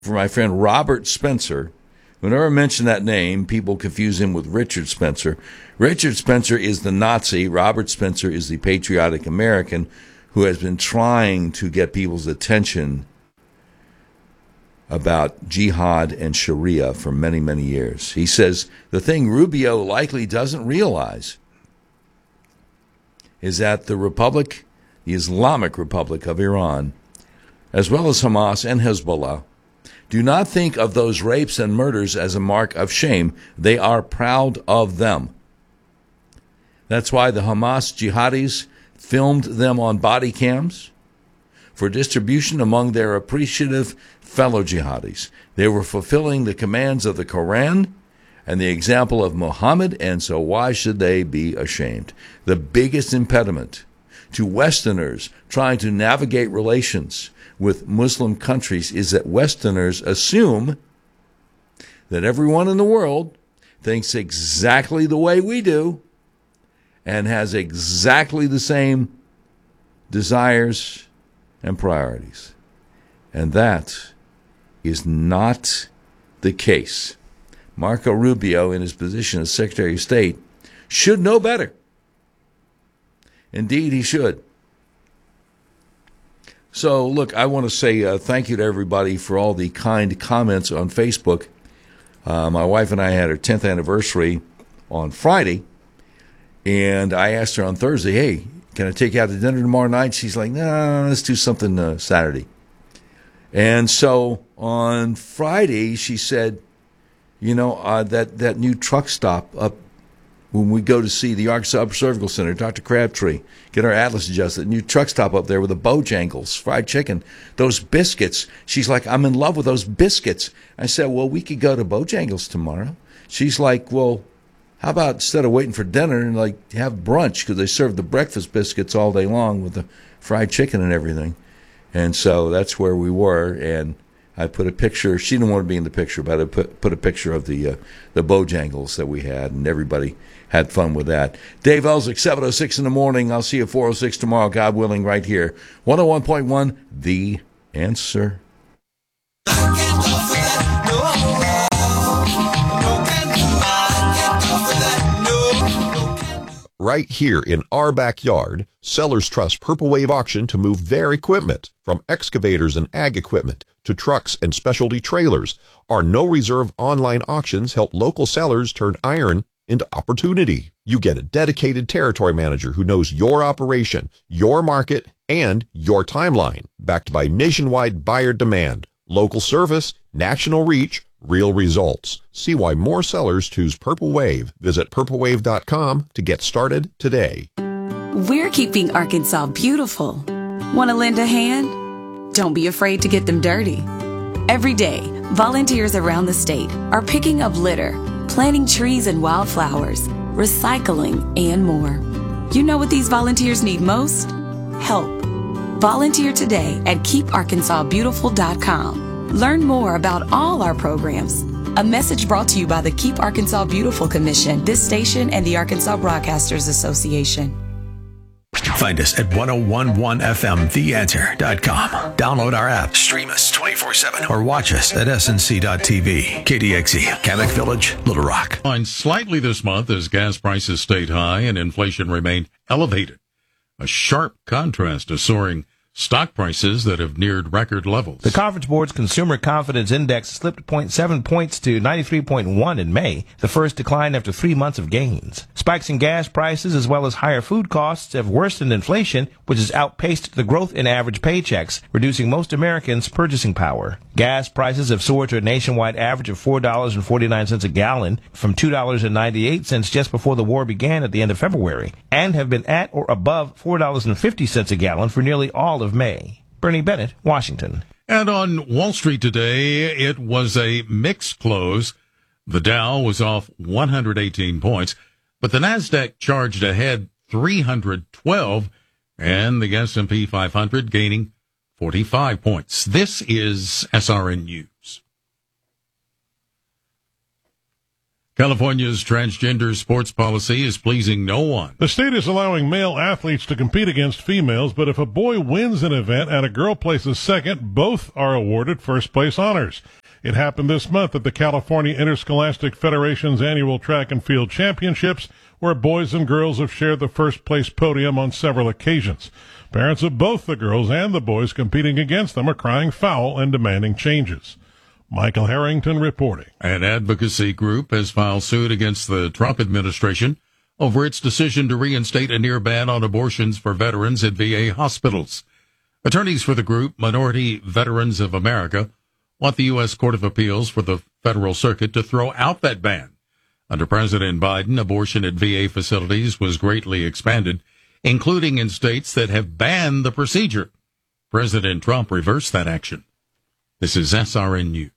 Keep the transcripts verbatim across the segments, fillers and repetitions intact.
for my friend Robert Spencer. Whenever I mention that name, people confuse him with Richard Spencer. Richard Spencer is the Nazi. Robert Spencer is the patriotic American who has been trying to get people's attention about jihad and Sharia for many, many years. He says the thing Rubio likely doesn't realize is that the Republic, the Islamic Republic of Iran, as well as Hamas and Hezbollah, do not think of those rapes and murders as a mark of shame. They are proud of them. That's why the Hamas jihadis filmed them on body cams for distribution among their appreciative fellow jihadis. They were fulfilling the commands of the Quran and the example of Muhammad, and so why should they be ashamed? The biggest impediment to Westerners trying to navigate relations with Muslim countries is that Westerners assume that everyone in the world thinks exactly the way we do and has exactly the same desires and priorities. And that is not the case. Marco Rubio, in his position as Secretary of State, should know better. Indeed, he should. So, look, I want to say uh, thank you to everybody for all the kind comments on Facebook. Uh, my wife and I had our tenth anniversary on Friday, and I asked her on Thursday, hey, can I take you out to dinner tomorrow night? She's like, no, nah, let's do something uh, Saturday. And so on Friday, she said, you know, uh, that, that new truck stop up when we go to see the Arkansas Upper Cervical Center, Doctor Crabtree, get our atlas adjusted, new truck stop up there with the Bojangles, fried chicken, those biscuits. She's like, I'm in love with those biscuits. I said, well, we could go to Bojangles tomorrow. She's like, well, how about instead of waiting for dinner and like have brunch, because they serve the breakfast biscuits all day long with the fried chicken and everything. And so that's where we were, and I put a picture. She didn't want to be in the picture, but I put put a picture of the uh, the Bojangles that we had, and everybody had fun with that. Dave Ellswick, seven oh six in the morning. I'll see you at four oh six tomorrow, God willing, right here. one oh one point one, The Answer. Right here in our backyard, sellers trust Purple Wave Auction to move their equipment. From excavators and ag equipment to trucks and specialty trailers, our no-reserve online auctions help local sellers turn iron into opportunity. You get a dedicated territory manager who knows your operation, your market, and your timeline, backed by nationwide buyer demand, local service, national reach, real results. See why more sellers choose Purple Wave. Visit purple wave dot com to get started today. We're keeping Arkansas beautiful. Want to lend a hand? Don't be afraid to get them dirty. Every day, volunteers around the state are picking up litter, planting trees and wildflowers, recycling, and more. You know what these volunteers need most? Help. Volunteer today at keep arkansas beautiful dot com. Learn more about all our programs. A message brought to you by the Keep Arkansas Beautiful Commission, this station, and the Arkansas Broadcasters Association. Find us at ten eleven F M the answer dot com. Download our app, stream us twenty-four seven, or watch us at S N C dot T V. K D X E, Kamek Village, Little Rock. On slightly this month as gas prices stayed high and inflation remained elevated. A sharp contrast to soaring stock prices that have neared record levels. The Conference Board's Consumer Confidence Index slipped zero point seven points to ninety-three point one in May, the first decline after three months of gains. Spikes in gas prices as well as higher food costs have worsened inflation, which has outpaced the growth in average paychecks, reducing most Americans' purchasing power. Gas prices have soared to a nationwide average of four dollars and forty-nine cents a gallon from two dollars and ninety-eight cents just before the war began at the end of February, and have been at or above four dollars and fifty cents a gallon for nearly all of May. Bernie Bennett, Washington. And on Wall Street today, it was a mixed close. The Dow was off one hundred eighteen points, but the Nasdaq charged ahead three hundred twelve, and the S and P five hundred gaining forty-five points. This is S R N News. California's transgender sports policy is pleasing no one. The state is allowing male athletes to compete against females, but if a boy wins an event and a girl places second, both are awarded first place honors. It happened this month at the California Interscholastic Federation's annual track and field championships, where boys and girls have shared the first place podium on several occasions. Parents of both the girls and the boys competing against them are crying foul and demanding changes. Michael Harrington reporting. An advocacy group has filed suit against the Trump administration over its decision to reinstate a near ban on abortions for veterans at V A hospitals. Attorneys for the group, Minority Veterans of America, want the U S Court of Appeals for the Federal Circuit to throw out that ban. Under President Biden, abortion at V A facilities was greatly expanded, including in states that have banned the procedure. President Trump reversed that action. This is S R N News.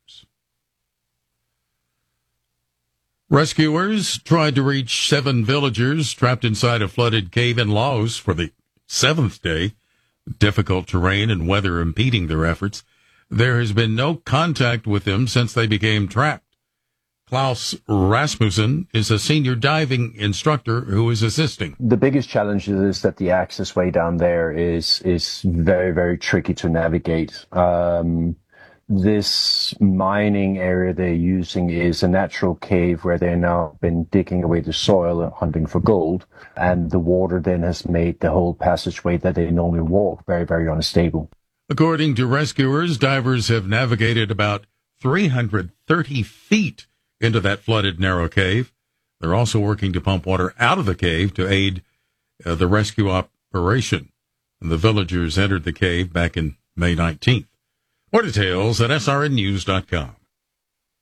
Rescuers tried to reach seven villagers trapped inside a flooded cave in Laos for the seventh day, difficult terrain and weather impeding their efforts. There has been no contact with them since they became trapped. Klaus Rasmussen is a senior diving instructor who is assisting. The biggest challenge is that the access way down there is is very, very tricky to navigate. Um, this mining area they're using is a natural cave where they've now been digging away the soil and hunting for gold. And the water then has made the whole passageway that they normally walk very, very unstable. According to rescuers, divers have navigated about three hundred thirty feet into that flooded narrow cave. They're also working to pump water out of the cave to aid uh, the rescue operation. And the villagers entered the cave back in May nineteenth. More details at S R N news dot com.